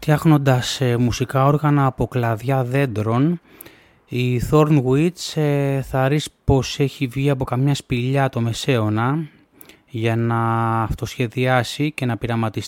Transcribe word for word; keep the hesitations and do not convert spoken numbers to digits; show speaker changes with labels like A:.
A: Φτιάχνοντας ε, μουσικά όργανα από κλαδιά δέντρων, η Thornwich ε, θα ρίξει πως έχει βγει από καμιά σπηλιά το μεσαίωνα για να αυτοσχεδιάσει και να πειραματιστεί